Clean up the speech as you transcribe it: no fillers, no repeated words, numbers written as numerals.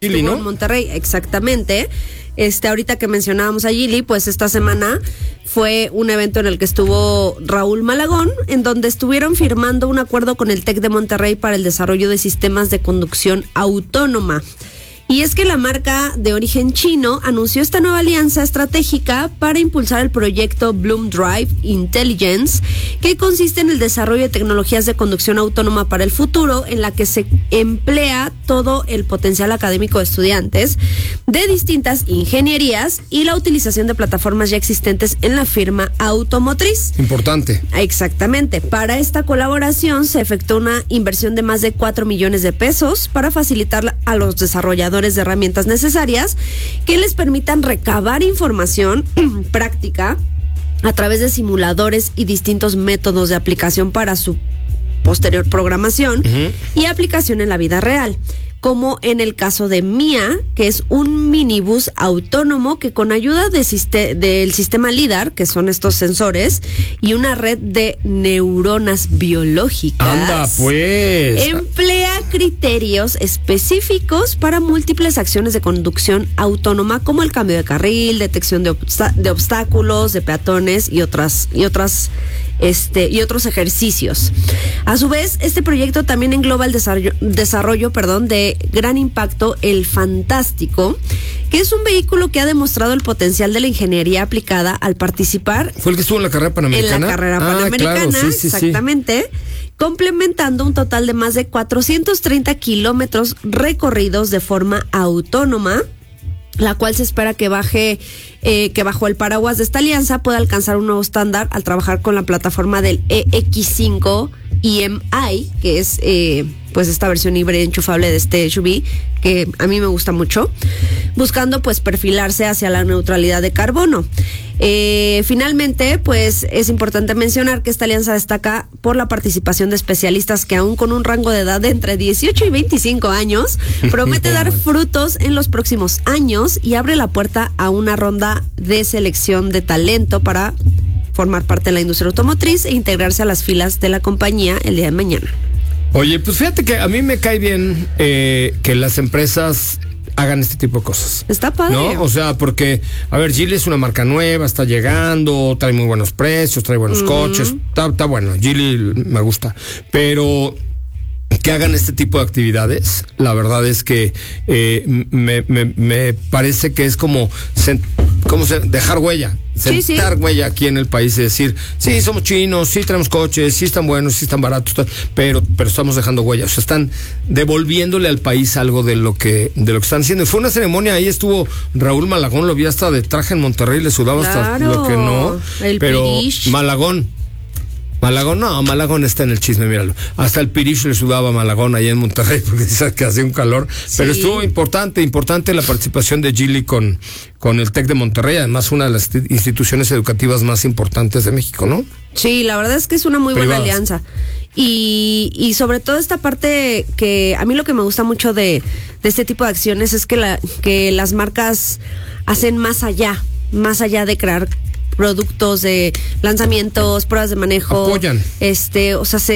Geely, ¿no? En Monterrey, exactamente. Ahorita que mencionábamos a Geely, pues esta semana fue un evento en el que estuvo Raúl Malagón, en donde estuvieron firmando un acuerdo con el TEC de Monterrey para el desarrollo de sistemas de conducción autónoma. Y es que la marca de origen chino anunció esta nueva alianza estratégica para impulsar el proyecto Bloom Drive Intelligence, que consiste en el desarrollo de tecnologías de conducción autónoma para el futuro, en la que se emplea todo el potencial académico de estudiantes de distintas ingenierías y la utilización de plataformas ya existentes en la firma automotriz. Importante. Exactamente. Para esta colaboración se efectuó una inversión de más de 4 millones de pesos para facilitar a los desarrolladores de herramientas necesarias que les permitan recabar información práctica a través de simuladores y distintos métodos de aplicación para su posterior programación y aplicación en la vida real, como en el caso de Mia, que es un minibús autónomo que con ayuda del sistema LIDAR, que son estos sensores, y una red de neuronas biológicas, ¡anda pues! Emplea criterios específicos para múltiples acciones de conducción autónoma, como el cambio de carril, detección de obstáculos, de peatones y otros ejercicios. A su vez, este proyecto también engloba el desarrollo de gran impacto, el Fantástico, que es un vehículo que ha demostrado el potencial de la ingeniería aplicada al participar. ¿Fue el que estuvo en la carrera panamericana? En la carrera panamericana, claro, sí, exactamente. Complementando un total de más de 430 kilómetros recorridos de forma autónoma, la cual se espera que bajo el paraguas de esta alianza pueda alcanzar un nuevo estándar al trabajar con la plataforma del EX5 EMI, que es pues esta versión híbrida enchufable de este SUV, que a mí me gusta mucho, buscando pues perfilarse hacia la neutralidad de carbono. Finalmente, pues es importante mencionar que esta alianza destaca por la participación de especialistas que aún con un rango de edad de entre 18 y 25 años promete dar frutos en los próximos años y abre la puerta a una ronda de selección de talento para formar parte de la industria automotriz e integrarse a las filas de la compañía el día de mañana. Oye, pues fíjate que a mí me cae bien que las empresas hagan este tipo de cosas. Está padre. ¿No? O sea, porque, a ver, Geely es una marca nueva, está llegando, trae muy buenos precios, trae buenos coches, está bueno, Geely me gusta, pero que hagan este tipo de actividades, la verdad es que me parece que es como dejar huella, sentar huella aquí en el país y decir, sí, somos chinos, sí tenemos coches, sí están buenos, sí están baratos, pero estamos dejando huella, o sea, están devolviéndole al país algo de lo que están haciendo. Y fue una ceremonia, ahí estuvo Raúl Malagón, lo vi hasta de traje en Monterrey, le sudaba hasta lo que no, pero Pirish. Malagón está en el chisme, míralo. Hasta el Pirish le sudaba a Malagón allá en Monterrey porque dice que hacía un calor. Sí. Pero estuvo importante la participación de Geely con el TEC de Monterrey, además una de las instituciones educativas más importantes de México, ¿no? Sí, la verdad es que es una muy buena alianza. Y sobre todo esta parte que a mí lo que me gusta mucho de este tipo de acciones es que las marcas hacen más allá de crear productos, de lanzamientos, pruebas de manejo. Apoyan. O sea,